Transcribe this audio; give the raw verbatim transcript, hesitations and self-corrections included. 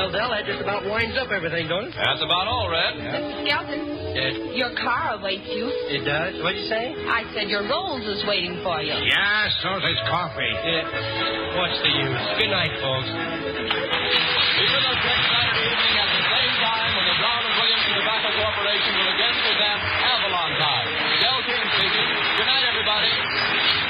Well, Del, that just about winds up everything, don't it? That's about all, Red. Yeah. Mister Skelton, Yes. your car awaits you. It does? What'd you say? I said your Rolls is waiting for you. Yeah, so's his coffee. Yeah. What's the use? Good night, folks. Be with us next Saturday evening at the